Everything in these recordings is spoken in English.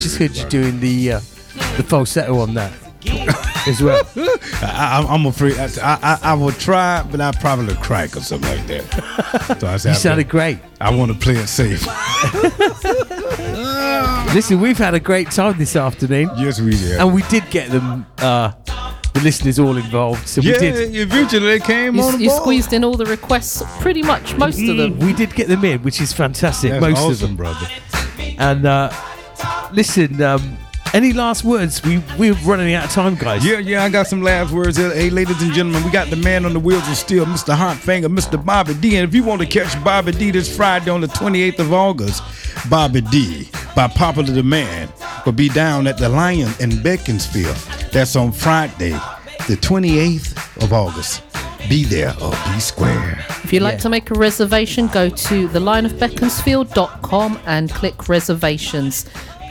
just heard you doing the falsetto on that as well. I'm afraid I will try, but I probably crack or something like that. So I said, You sounded great. I want to play it safe. Listen, we've had a great time this afternoon. Yes, we did. And we did get them, the listeners all involved. So we did. Eventually they came on the You board. squeezed in all the requests, pretty much, most of them. We did get them in, which is fantastic. That's most awesome, of them, brother. And listen, any last words? We're running out of time, guys. Yeah, I got some last words here. Hey, ladies and gentlemen, we got the man on the wheels of steel, Mr. Hotfinger, Mr. Bobby D. And if you want to catch Bobby D this Friday on the 28th of August, Bobby D, by popular demand, will be down at the Lion in Beaconsfield. That's on Friday, the 28th of August. Be there or be square. If you'd like to make a reservation, go to thelionofbeaconsfield.com and click reservations.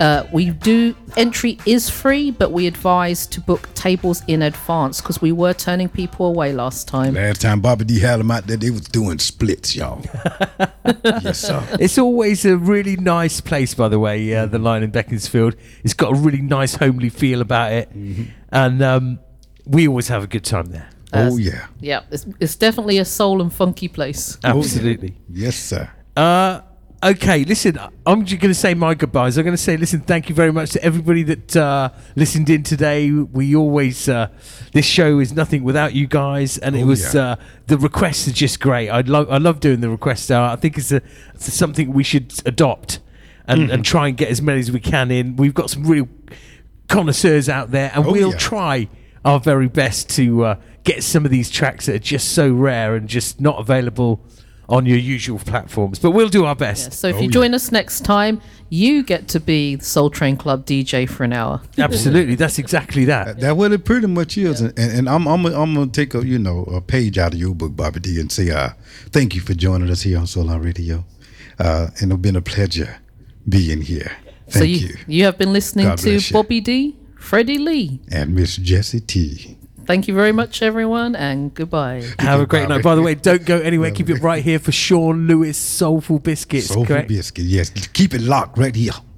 Entry is free, but we advise to book tables in advance because we were turning people away last time. Last time Bobby D had them out there, they was doing splits, y'all. Yes, sir. It's always a really nice place, by the way, the Lion in Beaconsfield. It's got a really nice homely feel about it. Mm-hmm. And we always have a good time there. Oh, yeah. Yeah, it's definitely a soul and funky place. Absolutely. Yes, sir. Okay, listen, I'm just going to say my goodbyes. I'm going to say, listen, thank you very much to everybody that listened in today. We always, this show is nothing without you guys, and it was the requests are just great. I love doing the requests. I think it's something we should adopt and try and get as many as we can in. We've got some real connoisseurs out there, and we'll try our very best to get some of these tracks that are just so rare and just not available on your usual platforms, but we'll do our best. Yeah, so if you join us next time, you get to be the Soul Train Club DJ for an hour. Absolutely, that's exactly that. That's what it pretty much is, and I'm gonna take a page out of your book, Bobby D, and say thank you for joining us here on Solar Radio, and it's been a pleasure being here. Thank you. You have been listening God to bless you. Bobby D, Freddie Lee, And Miss Jessie T. Thank you very much, everyone, and goodbye. Have a great night. By the way, don't go anywhere. Keep it right here for Sean Lewis Soulful Biscuits. Soulful correct? Biscuit, yes. Keep it locked right here.